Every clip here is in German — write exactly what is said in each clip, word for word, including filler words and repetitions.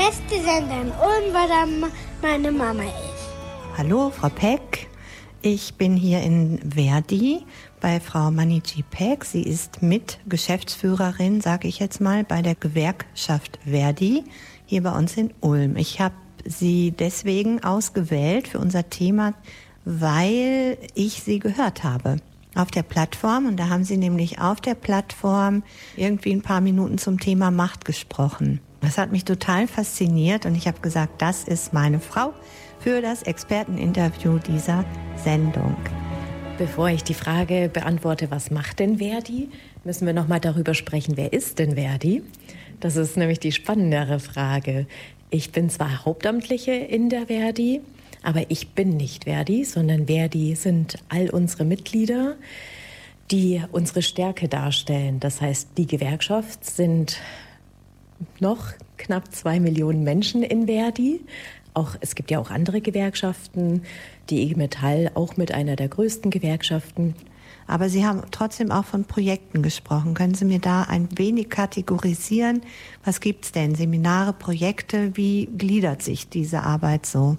beste Sender in Ulm, weil da meine Mama ist. Hallo, Frau Peck. Ich bin hier in Verdi bei Frau Manici Peck. Sie ist Mitgeschäftsführerin, sage ich jetzt mal, bei der Gewerkschaft Verdi hier bei uns in Ulm. Ich habe sie deswegen ausgewählt für unser Thema, weil ich sie gehört habe auf der Plattform. Und da haben sie nämlich auf der Plattform irgendwie ein paar Minuten zum Thema Macht gesprochen. Das hat mich total fasziniert und ich habe gesagt, das ist meine Frau für das Experteninterview dieser Sendung. Bevor ich die Frage beantworte, was macht denn Verdi, müssen wir noch mal darüber sprechen, wer ist denn Verdi? Das ist nämlich die spannendere Frage. Ich bin zwar Hauptamtliche in der Verdi, aber ich bin nicht Verdi, sondern Verdi sind all unsere Mitglieder, die unsere Stärke darstellen. Das heißt, die Gewerkschaft sind noch knapp zwei Millionen Menschen in Verdi. Auch, es gibt ja auch andere Gewerkschaften, die I G Metall, auch mit einer der größten Gewerkschaften. Aber Sie haben trotzdem auch von Projekten gesprochen. Können Sie mir da ein wenig kategorisieren? Was gibt's denn? Seminare, Projekte? Wie gliedert sich diese Arbeit so?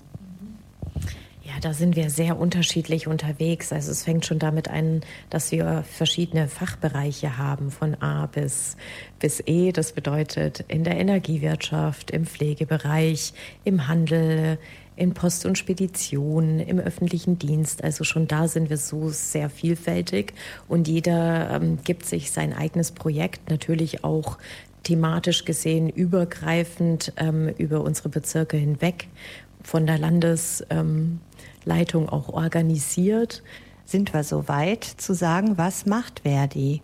Ja, da sind wir sehr unterschiedlich unterwegs. Also es fängt schon damit an, dass wir verschiedene Fachbereiche haben, von A bis, bis E. Das bedeutet in der Energiewirtschaft, im Pflegebereich, im Handel, in Post und Spedition, im öffentlichen Dienst. Also schon da sind wir so sehr vielfältig. Und jeder ähm, gibt sich sein eigenes Projekt, natürlich auch thematisch gesehen übergreifend ähm, über unsere Bezirke hinweg, von der Landesleitung ähm, auch organisiert. Sind wir so weit zu sagen, was macht Verdi?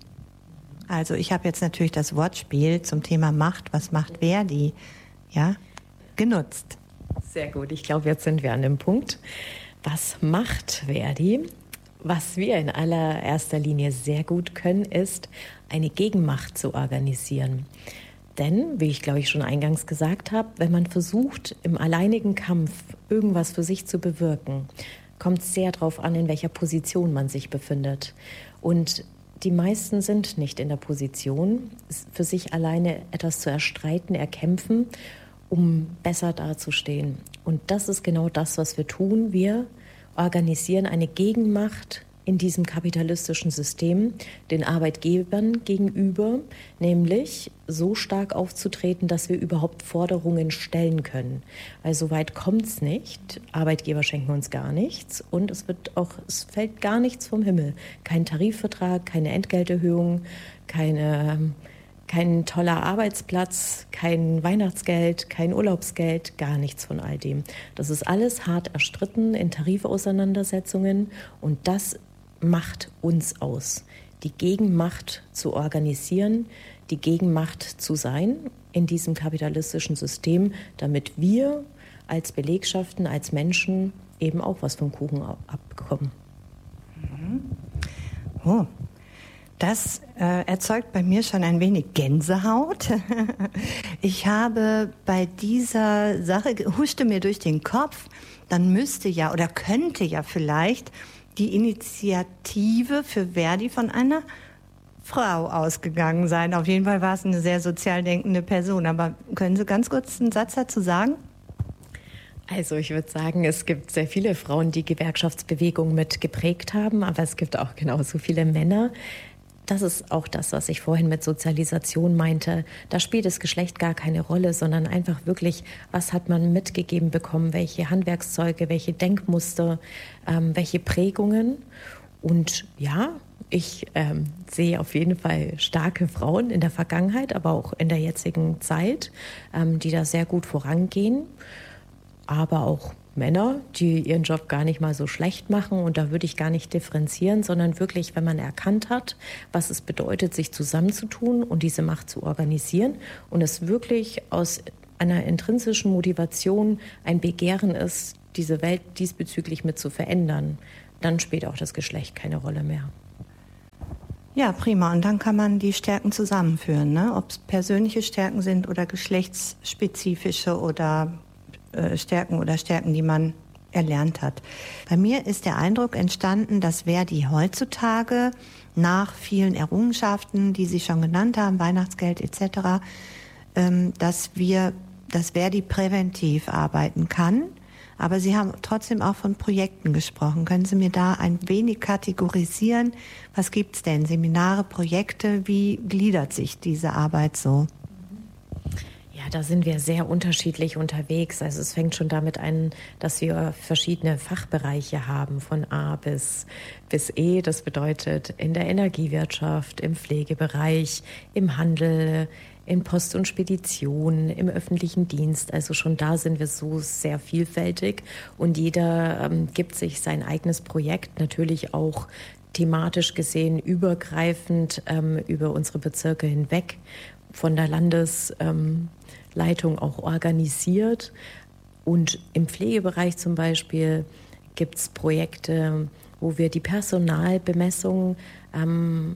Also ich habe jetzt natürlich das Wortspiel zum Thema Macht, was macht Verdi, ja, genutzt. Sehr gut, ich glaube, jetzt sind wir an dem Punkt. Was macht Verdi? Was wir in allererster Linie sehr gut können, ist, eine Gegenmacht zu organisieren. Denn, wie ich glaube ich schon eingangs gesagt habe, wenn man versucht, im alleinigen Kampf irgendwas für sich zu bewirken, kommt es sehr darauf an, in welcher Position man sich befindet. Und die meisten sind nicht in der Position, für sich alleine etwas zu erstreiten, erkämpfen, um besser dazustehen. Und das ist genau das, was wir tun. Wir organisieren eine Gegenmacht in diesem kapitalistischen System den Arbeitgebern gegenüber, nämlich so stark aufzutreten, dass wir überhaupt Forderungen stellen können. Also weit kommt es nicht. Arbeitgeber schenken uns gar nichts und es wird auch, es fällt gar nichts vom Himmel. Kein Tarifvertrag, keine Entgelterhöhung, keine, kein toller Arbeitsplatz, kein Weihnachtsgeld, kein Urlaubsgeld, gar nichts von all dem. Das ist alles hart erstritten in Tarifauseinandersetzungen und das macht uns aus, die Gegenmacht zu organisieren, die Gegenmacht zu sein in diesem kapitalistischen System, damit wir als Belegschaften, als Menschen eben auch was vom Kuchen abbekommen. Oh, das äh, erzeugt bei mir schon ein wenig Gänsehaut. Ich habe bei dieser Sache, huschte mir durch den Kopf, dann müsste ja oder könnte ja vielleicht die Initiative für Verdi von einer Frau ausgegangen sein. Auf jeden Fall war es eine sehr sozial denkende Person. Aber können Sie ganz kurz einen Satz dazu sagen? Also ich würde sagen, es gibt sehr viele Frauen, die Gewerkschaftsbewegung mit geprägt haben, aber es gibt auch genauso viele Männer. Das ist auch das, was ich vorhin mit Sozialisation meinte. Da spielt das Geschlecht gar keine Rolle, sondern einfach wirklich, was hat man mitgegeben bekommen, welche Handwerkszeuge, welche Denkmuster, ähm, welche Prägungen. Und ja, ich ähm, sehe auf jeden Fall starke Frauen in der Vergangenheit, aber auch in der jetzigen Zeit, ähm, die da sehr gut vorangehen. Aber auch Männer, die ihren Job gar nicht mal so schlecht machen. Und da würde ich gar nicht differenzieren, sondern wirklich, wenn man erkannt hat, was es bedeutet, sich zusammenzutun und diese Macht zu organisieren und es wirklich aus einer intrinsischen Motivation ein Begehren ist, diese Welt diesbezüglich mit zu verändern, dann spielt auch das Geschlecht keine Rolle mehr. Ja, prima. Und dann kann man die Stärken zusammenführen, ne? Ob es persönliche Stärken sind oder geschlechtsspezifische oder äh, Stärken oder Stärken, die man erlernt hat. Bei mir ist der Eindruck entstanden, dass Verdi heutzutage nach vielen Errungenschaften, die Sie schon genannt haben, Weihnachtsgeld et cetera, ähm, dass wir dass Verdi präventiv arbeiten kann. Aber Sie haben trotzdem auch von Projekten gesprochen. Können Sie mir da ein wenig kategorisieren? Was gibt es denn? Seminare, Projekte? Wie gliedert sich diese Arbeit so? Ja, da sind wir sehr unterschiedlich unterwegs. Also es fängt schon damit an, dass wir verschiedene Fachbereiche haben, von A bis, bis E. Das bedeutet in der Energiewirtschaft, im Pflegebereich, im Handel, in Post und Spedition, im öffentlichen Dienst. Also schon da sind wir so sehr vielfältig und jeder ähm, gibt sich sein eigenes Projekt, natürlich auch thematisch gesehen übergreifend ähm, über unsere Bezirke hinweg, von der Landesleitung ähm, auch organisiert. Und im Pflegebereich zum Beispiel gibt es Projekte, wo wir die Personalbemessung ähm,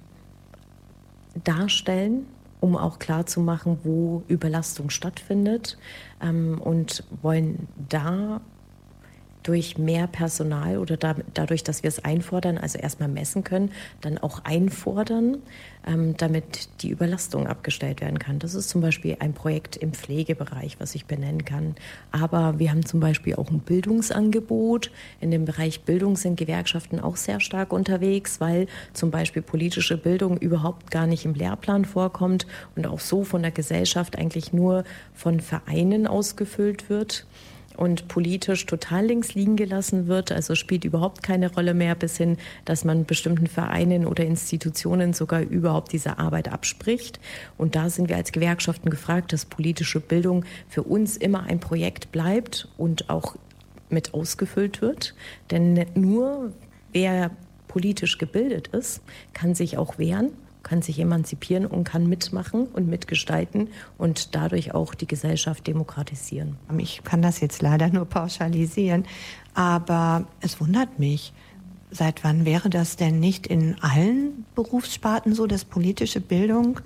darstellen, um auch klarzumachen, wo Überlastung stattfindet, ähm, und wollen da durch mehr Personal oder da, dadurch, dass wir es einfordern, also erstmal messen können, dann auch einfordern, ähm, damit die Überlastung abgestellt werden kann. Das ist zum Beispiel ein Projekt im Pflegebereich, was ich benennen kann. Aber wir haben zum Beispiel auch ein Bildungsangebot. In dem Bereich Bildung sind Gewerkschaften auch sehr stark unterwegs, weil zum Beispiel politische Bildung überhaupt gar nicht im Lehrplan vorkommt und auch so von der Gesellschaft eigentlich nur von Vereinen ausgefüllt wird und politisch total links liegen gelassen wird, also spielt überhaupt keine Rolle mehr, bis hin, dass man bestimmten Vereinen oder Institutionen sogar überhaupt diese Arbeit abspricht. Und da sind wir als Gewerkschaften gefragt, dass politische Bildung für uns immer ein Projekt bleibt und auch mit ausgefüllt wird. Denn nur wer politisch gebildet ist, kann sich auch wehren, kann sich emanzipieren und kann mitmachen und mitgestalten und dadurch auch die Gesellschaft demokratisieren. Ich kann das jetzt leider nur pauschalisieren, aber es wundert mich. Seit wann wäre das denn nicht in allen Berufssparten so, dass politische Bildung,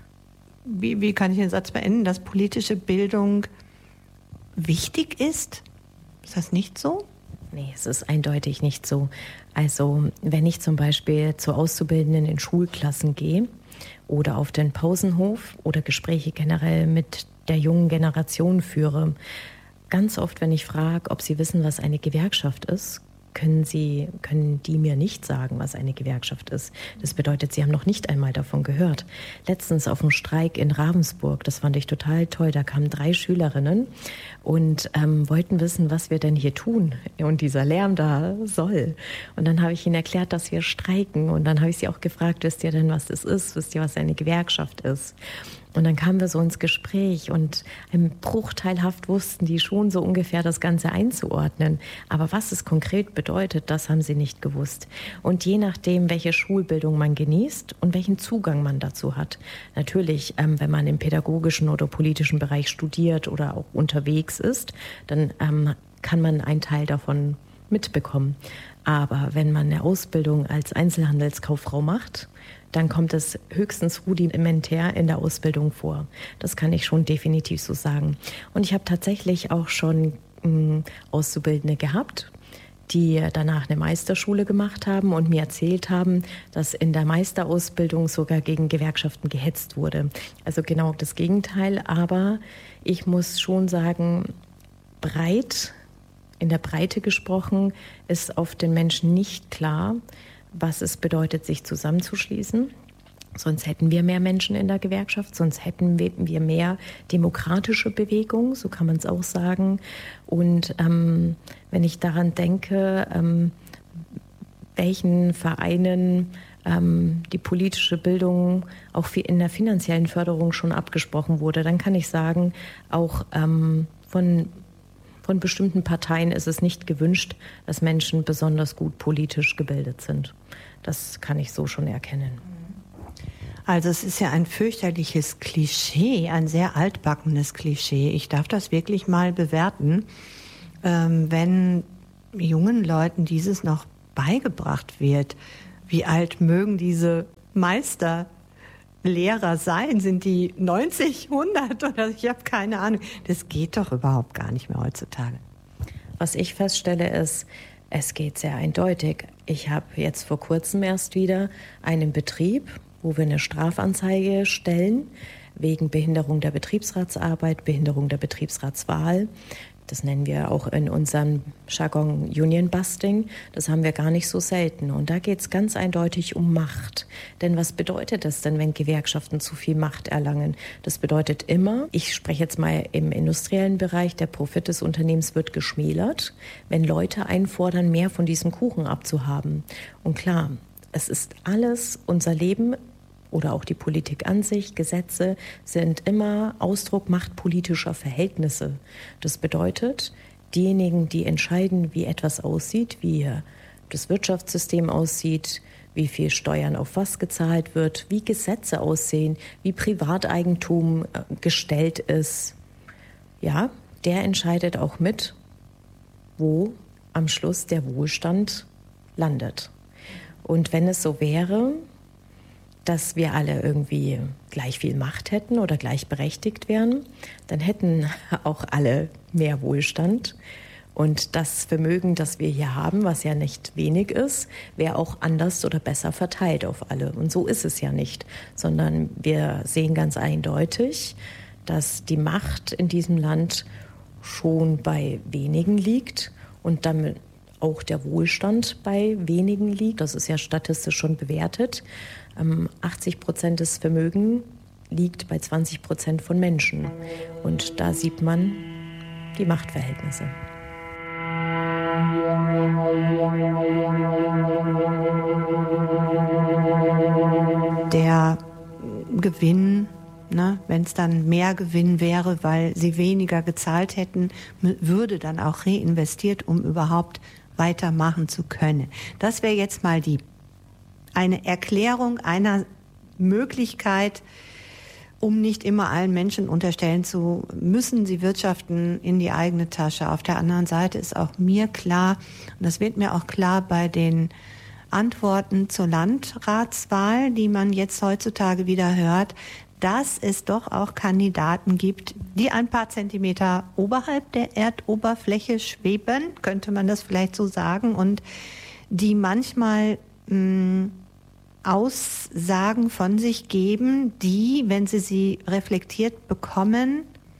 wie, wie kann ich den Satz beenden, dass politische Bildung wichtig ist? Ist das nicht so? Nee, es ist eindeutig nicht so. Also wenn ich zum Beispiel zu Auszubildenden in Schulklassen gehe oder auf den Pausenhof oder Gespräche generell mit der jungen Generation führe, ganz oft, wenn ich frage, ob sie wissen, was eine Gewerkschaft ist, können sie, können die mir nicht sagen, was eine Gewerkschaft ist. Das bedeutet, sie haben noch nicht einmal davon gehört. Letztens auf einem Streik in Ravensburg, das fand ich total toll, da kamen drei Schülerinnen und ähm, wollten wissen, was wir denn hier tun und dieser Lärm da soll. Und dann habe ich ihnen erklärt, dass wir streiken und dann habe ich sie auch gefragt, wisst ihr denn, was das ist? Wisst ihr, was eine Gewerkschaft ist? Und dann kamen wir so ins Gespräch und bruchteilhaft wussten die schon so ungefähr das Ganze einzuordnen. Aber was es konkret bedeutet, das haben sie nicht gewusst. Und je nachdem, welche Schulbildung man genießt und welchen Zugang man dazu hat. Natürlich, ähm, wenn man im pädagogischen oder politischen Bereich studiert oder auch unterwegs ist, dann ähm, kann man einen Teil davon mitbekommen. Aber wenn man eine Ausbildung als Einzelhandelskauffrau macht, dann kommt es höchstens rudimentär in der Ausbildung vor. Das kann ich schon definitiv so sagen. Und ich habe tatsächlich auch schon mh, Auszubildende gehabt, die danach eine Meisterschule gemacht haben und mir erzählt haben, dass in der Meisterausbildung sogar gegen Gewerkschaften gehetzt wurde. Also genau das Gegenteil. Aber ich muss schon sagen, breit, in der Breite gesprochen, ist oft den Menschen nicht klar, was es bedeutet, sich zusammenzuschließen. Sonst hätten wir mehr Menschen in der Gewerkschaft, sonst hätten wir mehr demokratische Bewegung, so kann man es auch sagen. Und ähm, wenn ich daran denke, ähm, welchen Vereinen ähm, die politische Bildung auch in der finanziellen Förderung schon abgesprochen wurde, dann kann ich sagen, auch ähm, von Von bestimmten Parteien ist es nicht gewünscht, dass Menschen besonders gut politisch gebildet sind. Das kann ich so schon erkennen. Also es ist ja ein fürchterliches Klischee, ein sehr altbackenes Klischee. Ich darf das wirklich mal bewerten, ähm, wenn jungen Leuten dieses noch beigebracht wird. Wie alt mögen diese Meister Lehrer sein? Sind die neunzig, hundert oder ich habe keine Ahnung. Das geht doch überhaupt gar nicht mehr heutzutage. Was ich feststelle ist, es geht sehr eindeutig. Ich habe jetzt vor kurzem erst wieder einen Betrieb, wo wir eine Strafanzeige stellen, wegen Behinderung der Betriebsratsarbeit, Behinderung der Betriebsratswahl. Das nennen wir auch in unserem Jargon Union Busting. Das haben wir gar nicht so selten. Und da geht es ganz eindeutig um Macht. Denn was bedeutet das denn, wenn Gewerkschaften zu viel Macht erlangen? Das bedeutet immer, ich spreche jetzt mal im industriellen Bereich, der Profit des Unternehmens wird geschmälert, wenn Leute einfordern, mehr von diesem Kuchen abzuhaben. Und klar, es ist alles unser Leben, oder auch die Politik an sich, Gesetze sind immer Ausdruck machtpolitischer Verhältnisse. Das bedeutet, diejenigen, die entscheiden, wie etwas aussieht, wie das Wirtschaftssystem aussieht, wie viel Steuern auf was gezahlt wird, wie Gesetze aussehen, wie Privateigentum gestellt ist, ja, der entscheidet auch mit, wo am Schluss der Wohlstand landet. Und wenn es so wäre, dass wir alle irgendwie gleich viel Macht hätten oder gleichberechtigt wären, dann hätten auch alle mehr Wohlstand. Und das Vermögen, das wir hier haben, was ja nicht wenig ist, wäre auch anders oder besser verteilt auf alle. Und so ist es ja nicht, sondern wir sehen ganz eindeutig, dass die Macht in diesem Land schon bei wenigen liegt und damit auch der Wohlstand bei wenigen liegt. Das ist ja statistisch schon bewertet. achtzig Prozent des Vermögens liegt bei zwanzig Prozent von Menschen. Und da sieht man die Machtverhältnisse. Der Gewinn, ne, wenn es dann mehr Gewinn wäre, weil sie weniger gezahlt hätten, würde dann auch reinvestiert, um überhaupt weitermachen zu können. Das wäre jetzt mal die eine Erklärung einer Möglichkeit, um nicht immer allen Menschen unterstellen zu müssen, sie wirtschaften in die eigene Tasche. Auf der anderen Seite ist auch mir klar, und das wird mir auch klar bei den Antworten zur Landratswahl, die man jetzt heutzutage wieder hört, dass es doch auch Kandidaten gibt, die ein paar Zentimeter oberhalb der Erdoberfläche schweben, könnte man das vielleicht so sagen, und die manchmal mh, Aussagen von sich geben, die, wenn sie sie reflektiert bekommen,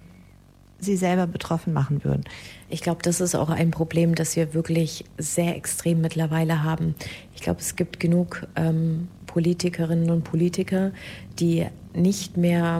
sie selber betroffen machen würden. Ich glaube, das ist auch ein Problem, das wir wirklich sehr extrem mittlerweile haben. Ich glaube, es gibt genug ähm, Politikerinnen und Politiker, die nicht mehr,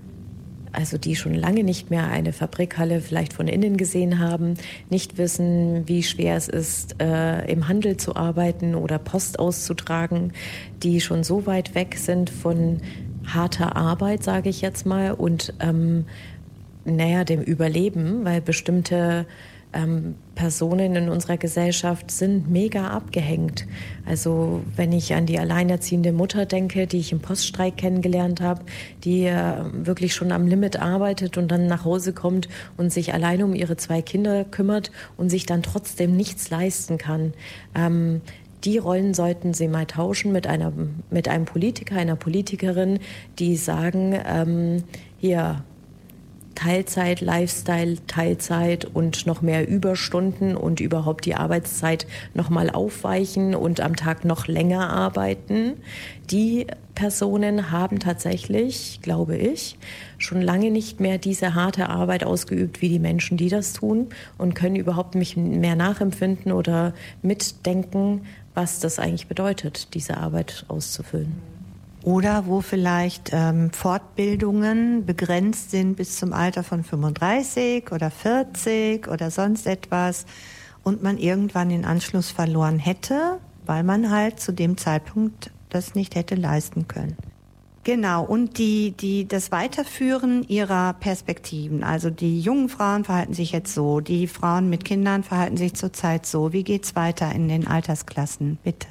also die schon lange nicht mehr eine Fabrikhalle vielleicht von innen gesehen haben, nicht wissen, wie schwer es ist, äh, im Handel zu arbeiten oder Post auszutragen, die schon so weit weg sind von harter Arbeit, sage ich jetzt mal, und ähm, naja, dem Überleben, weil bestimmte ähm, Personen in unserer Gesellschaft sind mega abgehängt. Also wenn ich an die alleinerziehende Mutter denke, die ich im Poststreik kennengelernt habe, die äh, wirklich schon am Limit arbeitet und dann nach Hause kommt und sich alleine um ihre zwei Kinder kümmert und sich dann trotzdem nichts leisten kann. Ähm, Die Rollen sollten Sie mal tauschen mit einer, mit einem Politiker, einer Politikerin, die sagen, ähm, hier, Teilzeit, Lifestyle, Teilzeit und noch mehr Überstunden und überhaupt die Arbeitszeit noch mal aufweichen und am Tag noch länger arbeiten. Die Personen haben tatsächlich, glaube ich, schon lange nicht mehr diese harte Arbeit ausgeübt wie die Menschen, die das tun, und können überhaupt nicht mehr nachempfinden oder mitdenken, was das eigentlich bedeutet, diese Arbeit auszufüllen. Oder wo vielleicht ähm, Fortbildungen begrenzt sind bis zum Alter von fünfunddreißig oder vierzig oder sonst etwas und man irgendwann den Anschluss verloren hätte, weil man halt zu dem Zeitpunkt das nicht hätte leisten können. Genau, und die, die, das Weiterführen ihrer Perspektiven, also die jungen Frauen verhalten sich jetzt so, die Frauen mit Kindern verhalten sich zurzeit so. Wie geht's weiter in den Altersklassen? Bitte.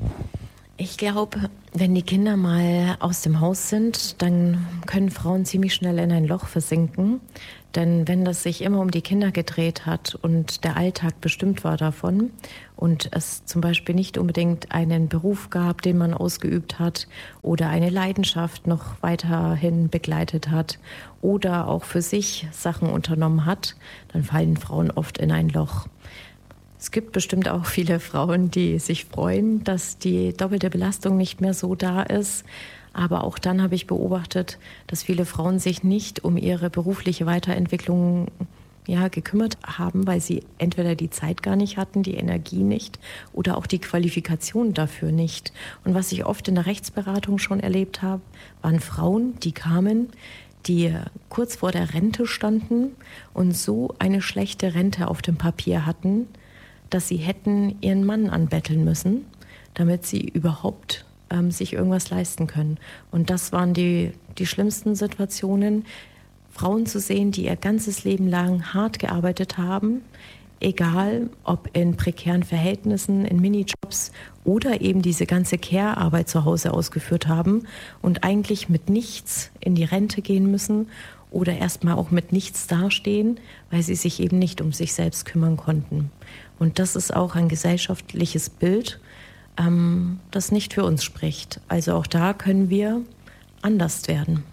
Ich glaube, wenn die Kinder mal aus dem Haus sind, dann können Frauen ziemlich schnell in ein Loch versinken. Denn wenn das sich immer um die Kinder gedreht hat und der Alltag bestimmt war davon und es zum Beispiel nicht unbedingt einen Beruf gab, den man ausgeübt hat oder eine Leidenschaft noch weiterhin begleitet hat oder auch für sich Sachen unternommen hat, dann fallen Frauen oft in ein Loch. Es gibt bestimmt auch viele Frauen, die sich freuen, dass die doppelte Belastung nicht mehr so da ist. Aber auch dann habe ich beobachtet, dass viele Frauen sich nicht um ihre berufliche Weiterentwicklung ja, gekümmert haben, weil sie entweder die Zeit gar nicht hatten, die Energie nicht oder auch die Qualifikation dafür nicht. Und was ich oft in der Rechtsberatung schon erlebt habe, waren Frauen, die kamen, die kurz vor der Rente standen und so eine schlechte Rente auf dem Papier hatten, dass sie hätten ihren Mann anbetteln müssen, damit sie überhaupt ähm, sich irgendwas leisten können. Und das waren die, die schlimmsten Situationen, Frauen zu sehen, die ihr ganzes Leben lang hart gearbeitet haben, egal ob in prekären Verhältnissen, in Minijobs oder eben diese ganze Care-Arbeit zu Hause ausgeführt haben und eigentlich mit nichts in die Rente gehen müssen oder erstmal auch mit nichts dastehen, weil sie sich eben nicht um sich selbst kümmern konnten. Und das ist auch ein gesellschaftliches Bild, ähm, das nicht für uns spricht. Also auch da können wir anders werden.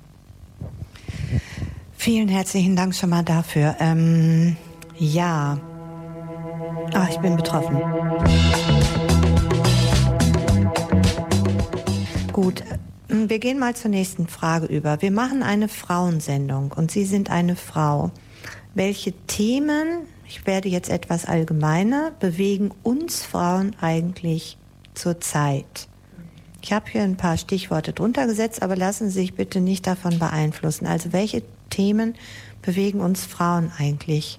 Vielen herzlichen Dank schon mal dafür. Ähm, ja, ah, ich bin betroffen. Gut, wir gehen mal zur nächsten Frage über. Wir machen eine Frauensendung und Sie sind eine Frau. Welche Themen, ich werde jetzt etwas allgemeiner, bewegen uns Frauen eigentlich zurzeit? Ich habe hier ein paar Stichworte drunter gesetzt, aber lassen Sie sich bitte nicht davon beeinflussen. Also welche Themen bewegen uns Frauen eigentlich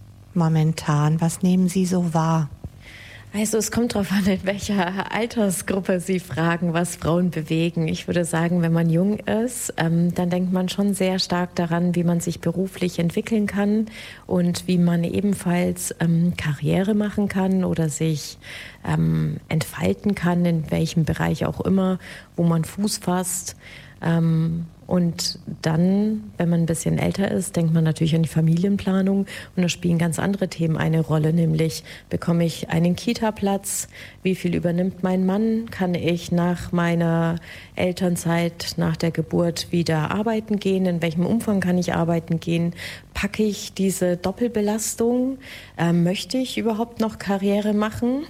momentan? Was nehmen Sie so wahr? Also es kommt darauf an, in welcher Altersgruppe Sie fragen, was Frauen bewegen. Ich würde sagen, wenn man jung ist, ähm, dann denkt man schon sehr stark daran, wie man sich beruflich entwickeln kann und wie man ebenfalls ähm, Karriere machen kann oder sich ähm, entfalten kann, in welchem Bereich auch immer, wo man Fuß fasst. Ähm, Und dann, wenn man ein bisschen älter ist, denkt man natürlich an die Familienplanung und da spielen ganz andere Themen eine Rolle, nämlich bekomme ich einen Kita-Platz, wie viel übernimmt mein Mann, kann ich nach meiner Elternzeit, nach der Geburt wieder arbeiten gehen, in welchem Umfang kann ich arbeiten gehen, packe ich diese Doppelbelastung, äh, möchte ich überhaupt noch Karriere machen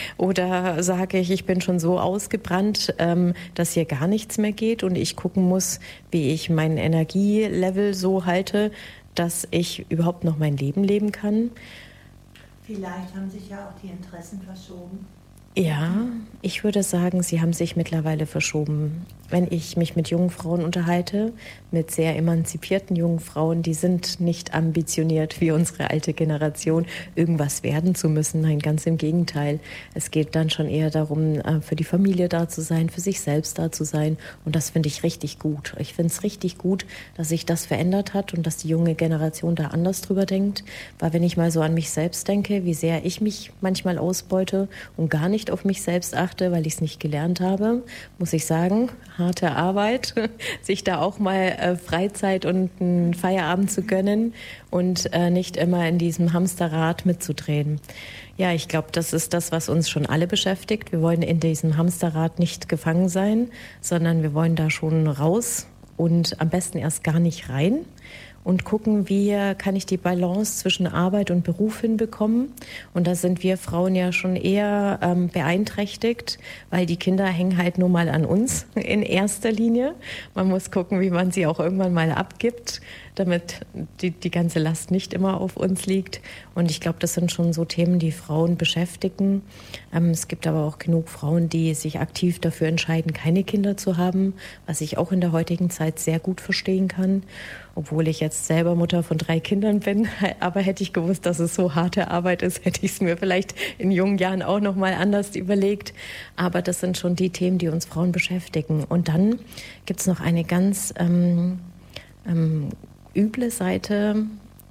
oder sage ich, ich bin schon so ausgebrannt, ähm, dass hier gar nichts mehr geht und ich gucken muss, wie ich mein Energielevel so halte, dass ich überhaupt noch mein Leben leben kann. Vielleicht haben sich ja auch die Interessen verschoben. Ja, ich würde sagen, sie haben sich mittlerweile verschoben. Wenn ich mich mit jungen Frauen unterhalte, mit sehr emanzipierten jungen Frauen, die sind nicht ambitioniert wie unsere alte Generation, irgendwas werden zu müssen. Nein, ganz im Gegenteil. Es geht dann schon eher darum, für die Familie da zu sein, für sich selbst da zu sein. Und das finde ich richtig gut. Ich finde es richtig gut, dass sich das verändert hat und dass die junge Generation da anders drüber denkt. Weil wenn ich mal so an mich selbst denke, wie sehr ich mich manchmal ausbeute und gar nicht auf mich selbst achte, weil ich es nicht gelernt habe, muss ich sagen, harte Arbeit, sich da auch mal äh, Freizeit und einen Feierabend zu gönnen und äh, nicht immer in diesem Hamsterrad mitzudrehen. Ja, ich glaube, das ist das, was uns schon alle beschäftigt. Wir wollen in diesem Hamsterrad nicht gefangen sein, sondern wir wollen da schon raus und am besten erst gar nicht rein. Und gucken, wie kann ich die Balance zwischen Arbeit und Beruf hinbekommen. Und da sind wir Frauen ja schon eher ähm, beeinträchtigt, weil die Kinder hängen halt nur mal an uns in erster Linie. Man muss gucken, wie man sie auch irgendwann mal abgibt, damit die, die ganze Last nicht immer auf uns liegt. Und ich glaube, das sind schon so Themen, die Frauen beschäftigen. Ähm, es gibt aber auch genug Frauen, die sich aktiv dafür entscheiden, keine Kinder zu haben, was ich auch in der heutigen Zeit sehr gut verstehen kann. Obwohl ich jetzt selber Mutter von drei Kindern bin, aber hätte ich gewusst, dass es so harte Arbeit ist, hätte ich es mir vielleicht in jungen Jahren auch noch mal anders überlegt. Aber das sind schon die Themen, die uns Frauen beschäftigen. Und dann gibt es noch eine ganz ähm, ähm, üble Seite,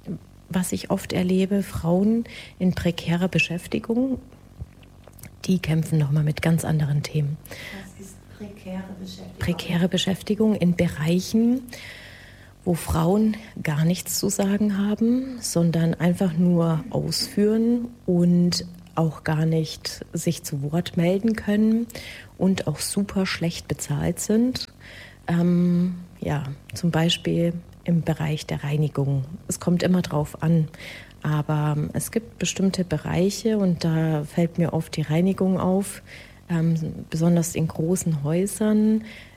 was ich oft erlebe, Frauen in prekärer Beschäftigung, die kämpfen noch mal mit ganz anderen Themen. Was ist prekäre Beschäftigung? Prekäre Beschäftigung in Bereichen, wo Frauen gar nichts zu sagen haben, sondern einfach nur ausführen und auch gar nicht sich zu Wort melden können und auch super schlecht bezahlt sind. Ähm, ja, zum Beispiel im Bereich der Reinigung. Es kommt immer drauf an. Aber es gibt bestimmte Bereiche und da fällt mir oft die Reinigung auf, ähm, besonders in großen Häusern,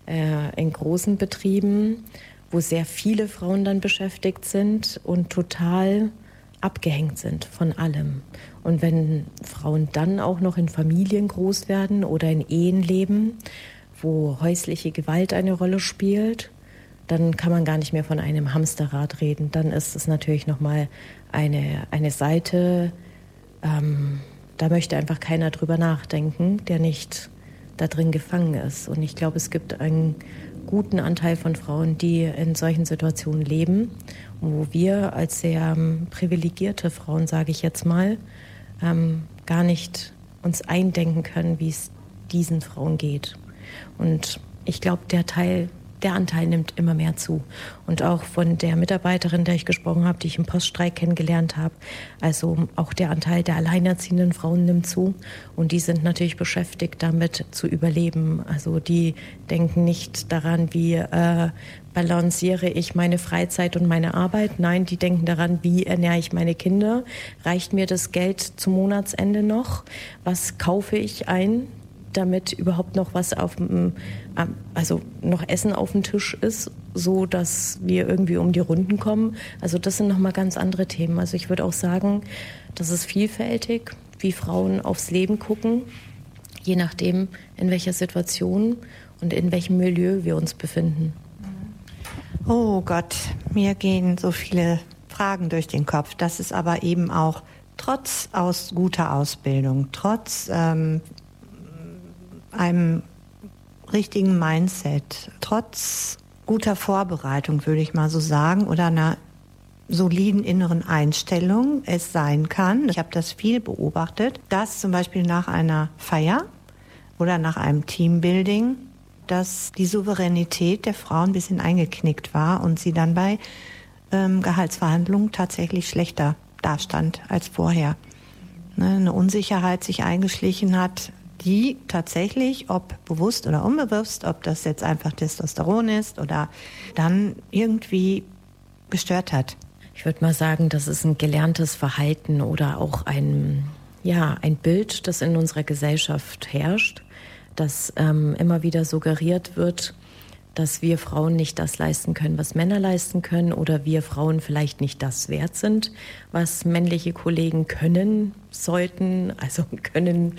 äh, in großen Betrieben, wo sehr viele Frauen dann beschäftigt sind und total abgehängt sind von allem. Und wenn Frauen dann auch noch in Familien groß werden oder in Ehen leben, wo häusliche Gewalt eine Rolle spielt, dann kann man gar nicht mehr von einem Hamsterrad reden. Dann ist es natürlich nochmal eine, eine Seite, ähm, da möchte einfach keiner drüber nachdenken, der nicht da drin gefangen ist. Und ich glaube, es gibt einen guten Anteil von Frauen, die in solchen Situationen leben, wo wir als sehr ähm, privilegierte Frauen, sage ich jetzt mal, ähm, gar nicht uns eindenken können, wie es diesen Frauen geht. Und ich glaube, der Teil, der Anteil nimmt immer mehr zu. Und auch von der Mitarbeiterin, der ich gesprochen habe, die ich im Poststreik kennengelernt habe, also auch der Anteil der alleinerziehenden Frauen nimmt zu. Und die sind natürlich beschäftigt, damit zu überleben. Also die denken nicht daran, wie äh, balanciere ich meine Freizeit und meine Arbeit. Nein, die denken daran, wie ernähre ich meine Kinder? Reicht mir das Geld zum Monatsende noch? Was kaufe ich ein, damit überhaupt noch was auf dem, also noch Essen auf dem Tisch ist, so dass wir irgendwie um die Runden kommen. Also das sind nochmal ganz andere Themen. Also ich würde auch sagen, das ist vielfältig, wie Frauen aufs Leben gucken, je nachdem, in welcher Situation und in welchem Milieu wir uns befinden. Oh Gott, mir gehen so viele Fragen durch den Kopf. Das ist aber eben auch trotz aus guter Ausbildung, trotz ähm, einem richtigen Mindset, trotz guter Vorbereitung, würde ich mal so sagen, oder einer soliden inneren Einstellung es sein kann, ich habe das viel beobachtet, dass zum Beispiel nach einer Feier oder nach einem Teambuilding, dass die Souveränität der Frau ein bisschen eingeknickt war und sie dann bei ähm, Gehaltsverhandlungen tatsächlich schlechter dastand als vorher. Ne, eine Unsicherheit sich eingeschlichen hat, die tatsächlich, ob bewusst oder unbewusst, ob das jetzt einfach Testosteron ist oder dann irgendwie gestört hat. Ich würde mal sagen, das ist ein gelerntes Verhalten oder auch ein, ja, ein Bild, das in unserer Gesellschaft herrscht, dass ähm, immer wieder suggeriert wird, dass wir Frauen nicht das leisten können, was Männer leisten können, oder wir Frauen vielleicht nicht das wert sind, was männliche Kollegen können sollten, also können.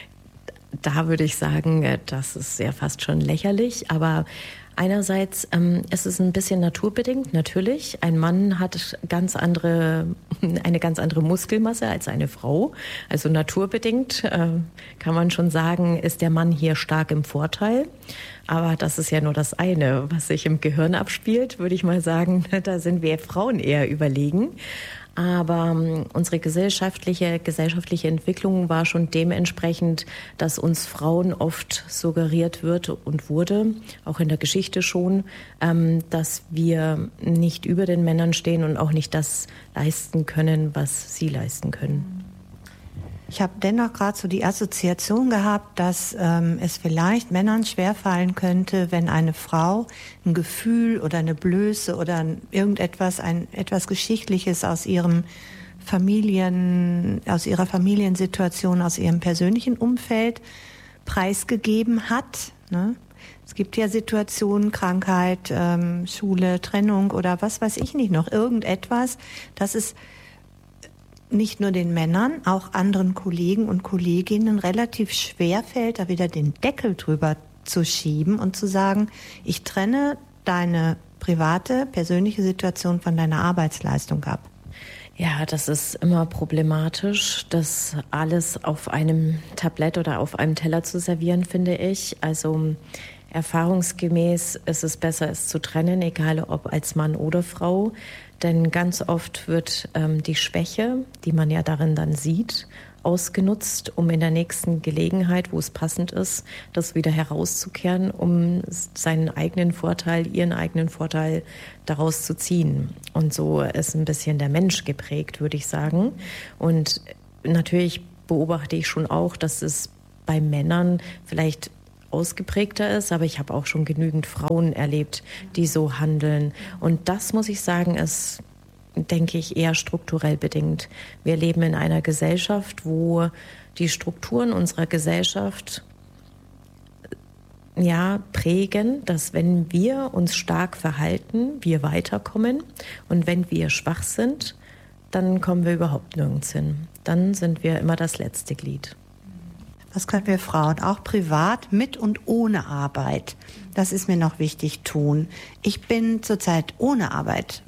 Da würde ich sagen, das ist ja fast schon lächerlich, aber einerseits ähm, es ist ein bisschen naturbedingt, natürlich. Ein Mann hat ganz andere, eine ganz andere Muskelmasse als eine Frau. Also naturbedingt äh, kann man schon sagen, ist der Mann hier stark im Vorteil. Aber das ist ja nur das eine, was sich im Gehirn abspielt, würde ich mal sagen. Da sind wir Frauen eher überlegen. Aber um, unsere gesellschaftliche, gesellschaftliche Entwicklung war schon dementsprechend, dass uns Frauen oft suggeriert wird und wurde, auch in der Geschichte schon, ähm, dass wir nicht über den Männern stehen und auch nicht das leisten können, was sie leisten können. Ich habe dennoch gerade so die Assoziation gehabt, dass ähm, es vielleicht Männern schwerfallen könnte, wenn eine Frau ein Gefühl oder eine Blöße oder irgendetwas, ein etwas Geschichtliches aus ihrem Familien, aus ihrer Familiensituation, aus ihrem persönlichen Umfeld preisgegeben hat. Ne? Es gibt ja Situationen, Krankheit, ähm, Schule, Trennung oder was weiß ich nicht noch, irgendetwas, das ist nicht nur den Männern, auch anderen Kollegen und Kolleginnen relativ schwer fällt, da wieder den Deckel drüber zu schieben und zu sagen, ich trenne deine private, persönliche Situation von deiner Arbeitsleistung ab. Ja, das ist immer problematisch, das alles auf einem Tablett oder auf einem Teller zu servieren, finde ich. Also erfahrungsgemäß ist es besser, es zu trennen, egal ob als Mann oder Frau. Denn ganz oft wird ähm, die Schwäche, die man ja darin dann sieht, ausgenutzt, um in der nächsten Gelegenheit, wo es passend ist, das wieder herauszukehren, um seinen eigenen Vorteil, ihren eigenen Vorteil daraus zu ziehen. Und so ist ein bisschen der Mensch geprägt, würde ich sagen. Und natürlich beobachte ich schon auch, dass es bei Männern vielleicht ausgeprägter ist, aber ich habe auch schon genügend Frauen erlebt, die so handeln. Und das, muss ich sagen, ist, denke ich, eher strukturell bedingt. Wir leben in einer Gesellschaft, wo die Strukturen unserer Gesellschaft ja, prägen, dass wenn wir uns stark verhalten, wir weiterkommen. Und wenn wir schwach sind, dann kommen wir überhaupt nirgends hin. Dann sind wir immer das letzte Glied. Was können wir Frauen auch privat mit und ohne Arbeit, das ist mir noch wichtig, tun? Ich bin zurzeit ohne Arbeit.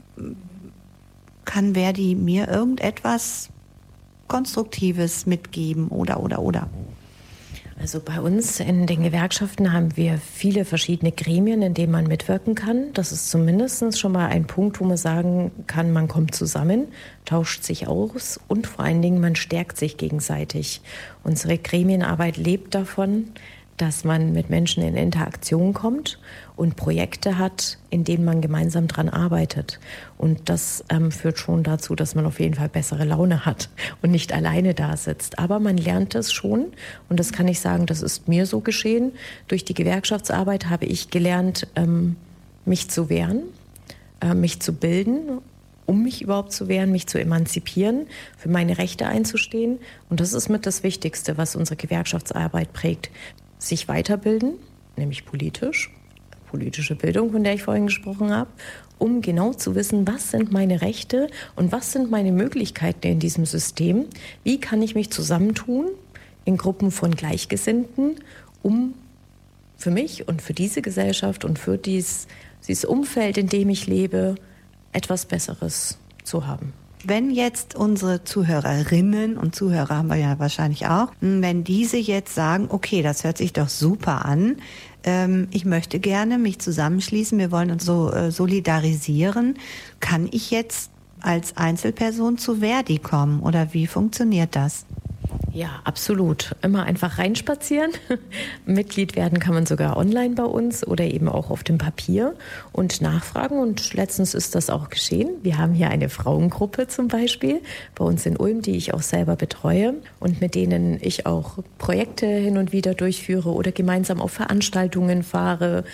Kann Verdi mir irgendetwas Konstruktives mitgeben oder, oder, oder? Also bei uns in den Gewerkschaften haben wir viele verschiedene Gremien, in denen man mitwirken kann. Das ist zumindest schon mal ein Punkt, wo man sagen kann, man kommt zusammen, tauscht sich aus und vor allen Dingen, man stärkt sich gegenseitig. Unsere Gremienarbeit lebt davon, dass man mit Menschen in Interaktion kommt und Projekte hat, in denen man gemeinsam dran arbeitet. Und das ähm, führt schon dazu, dass man auf jeden Fall bessere Laune hat und nicht alleine da sitzt. Aber man lernt es schon und das kann ich sagen, das ist mir so geschehen. Durch die Gewerkschaftsarbeit habe ich gelernt, ähm, mich zu wehren, äh, mich zu bilden, um mich überhaupt zu wehren, mich zu emanzipieren, für meine Rechte einzustehen. Und das ist mit das Wichtigste, was unsere Gewerkschaftsarbeit prägt. Sich weiterbilden, nämlich politisch, politische Bildung, von der ich vorhin gesprochen habe, um genau zu wissen, was sind meine Rechte und was sind meine Möglichkeiten in diesem System, wie kann ich mich zusammentun in Gruppen von Gleichgesinnten, um für mich und für diese Gesellschaft und für dies, dieses Umfeld, in dem ich lebe, etwas Besseres zu haben. Wenn jetzt unsere Zuhörerinnen und Zuhörer haben wir ja wahrscheinlich auch, wenn diese jetzt sagen, okay, das hört sich doch super an, ähm, ich möchte gerne mich zusammenschließen, wir wollen uns so äh, solidarisieren, kann ich jetzt als Einzelperson zu Verdi kommen oder wie funktioniert das? Ja, absolut. Immer einfach reinspazieren. Mitglied werden kann man sogar online bei uns oder eben auch auf dem Papier und nachfragen. Und letztens ist das auch geschehen. Wir haben hier eine Frauengruppe zum Beispiel bei uns in Ulm, die ich auch selber betreue und mit denen ich auch Projekte hin und wieder durchführe oder gemeinsam auf Veranstaltungen fahre,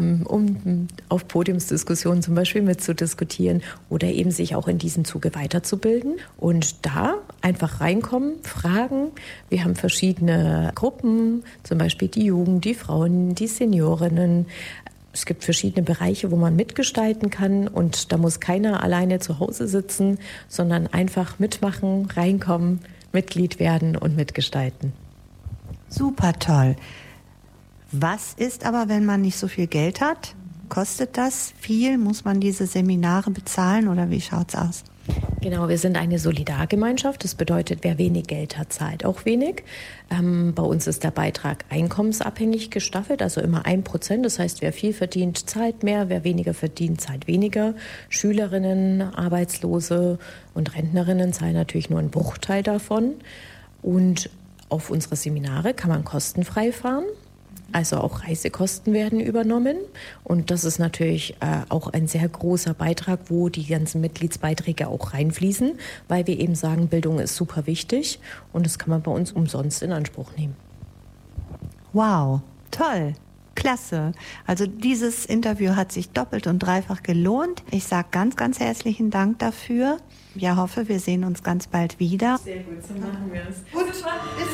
um auf Podiumsdiskussionen zum Beispiel mitzudiskutieren oder eben sich auch in diesem Zuge weiterzubilden. Und da einfach reinkommen, fragen. Wir haben verschiedene Gruppen, zum Beispiel die Jugend, die Frauen, die Seniorinnen. Es gibt verschiedene Bereiche, wo man mitgestalten kann und da muss keiner alleine zu Hause sitzen, sondern einfach mitmachen, reinkommen, Mitglied werden und mitgestalten. Super toll. Was ist aber, wenn man nicht so viel Geld hat? Kostet das viel? Muss man diese Seminare bezahlen oder wie schaut's aus? Genau, wir sind eine Solidargemeinschaft. Das bedeutet, wer wenig Geld hat, zahlt auch wenig. Ähm, bei uns ist der Beitrag einkommensabhängig gestaffelt, also immer ein Prozent. Das heißt, wer viel verdient, zahlt mehr, wer weniger verdient, zahlt weniger. Schülerinnen, Arbeitslose und Rentnerinnen zahlen natürlich nur einen Bruchteil davon. Und auf unsere Seminare kann man kostenfrei fahren. Also auch Reisekosten werden übernommen und das ist natürlich äh, auch ein sehr großer Beitrag, wo die ganzen Mitgliedsbeiträge auch reinfließen, weil wir eben sagen, Bildung ist super wichtig und das kann man bei uns umsonst in Anspruch nehmen. Wow, toll, klasse. Also dieses Interview hat sich doppelt und dreifach gelohnt. Ich sage ganz, ganz herzlichen Dank dafür. Ja, hoffe, wir sehen uns ganz bald wieder. Sehr gut, so machen wir es. Gut.